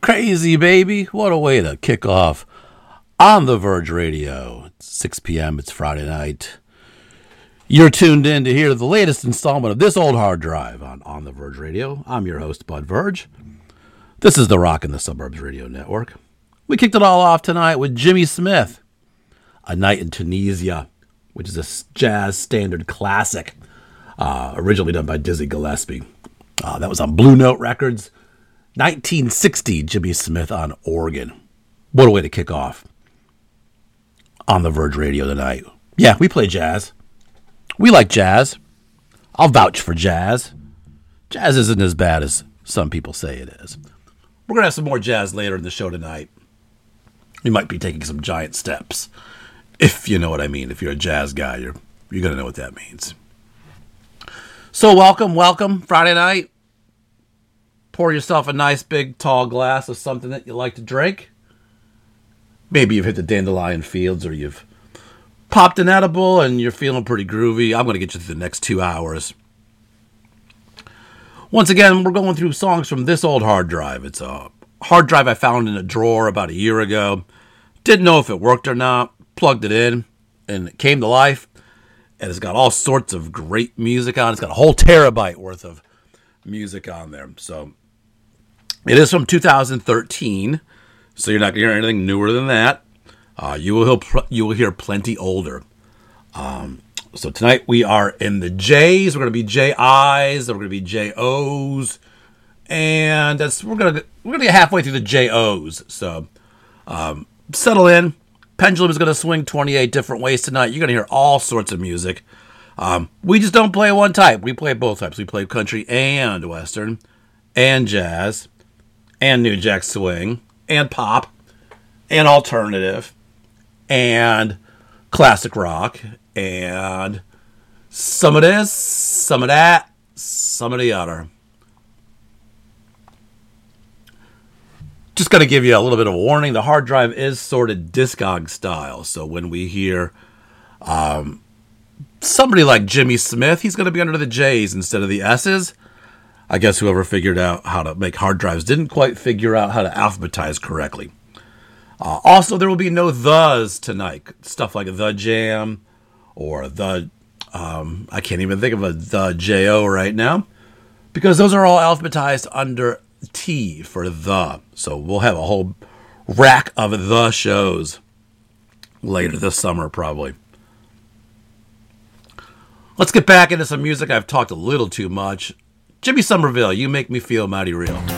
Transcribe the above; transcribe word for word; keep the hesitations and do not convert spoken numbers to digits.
Crazy, baby. What a way to kick off On The Verge Radio. It's six p.m. It's Friday night. You're tuned in to hear the latest installment of this old hard drive on On The Verge Radio. I'm your host, Bud Verge. This is the Rock in the Suburbs Radio Network. We kicked it all off tonight with Jimmy Smith, A Night in Tunisia, which is a jazz standard classic, uh, originally done by Dizzy Gillespie. Uh, that was on Blue Note Records. nineteen sixty, Jimmy Smith on organ. What a way to kick off On The Verge Radio tonight. Yeah, we play jazz. We like jazz. I'll vouch for jazz. Jazz isn't as bad as some people say it is. We're going to have some more jazz later in the show tonight. We might be taking some giant steps, if you know what I mean. If you're a jazz guy, you're, you're going to know what that means. So welcome, welcome, Friday night. Pour yourself a nice big tall glass of something that you like to drink. Maybe you've hit the dandelion fields or you've popped an edible and you're feeling pretty groovy. I'm going to get you through the next two hours. Once again, we're going through songs from this old hard drive. It's a hard drive I found in a drawer about a year ago. Didn't know if it worked or not. Plugged it in and it came to life. And it's got all sorts of great music on it. It's got a whole terabyte worth of music on there. So it is from two thousand thirteen. So you're not going to hear anything newer than that. Uh, you will hear, you will hear plenty older. Um, so tonight we are in the J's. We're going to be J I's. We're going to be J O's. And that's we're going to we're going to get halfway through the J O's. So um, settle in. Pendulum is going to swing twenty-eight different ways tonight. You're going to hear all sorts of music. Um, we just don't play one type. We play both types. We play country and western and jazz and new jack swing and pop and alternative and classic rock and some of this, some of that, some of the other. Just going to give you a little bit of a warning. The hard drive is sort of Discog style. So when we hear um, somebody like Jimmy Smith, he's going to be under the J's instead of the S's. I guess whoever figured out how to make hard drives didn't quite figure out how to alphabetize correctly. Uh, also, there will be no thes tonight. Stuff like the Jam or the, um, I can't even think of a the J O right now. Because those are all alphabetized under T for the. So we'll have a whole rack of the shows later this summer, probably. Let's get back into some music. I've talked a little too much. Jimmy Somerville, You Make Me Feel Mighty Real.